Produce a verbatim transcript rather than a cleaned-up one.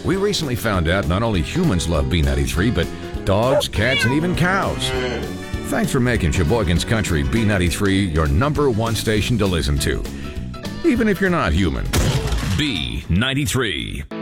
We recently found out not only humans love B ninety-three, but dogs, cats, and even cows. Thanks for making Sheboygan's Country B ninety-three your number one station to listen to, even if you're not human. B ninety-three.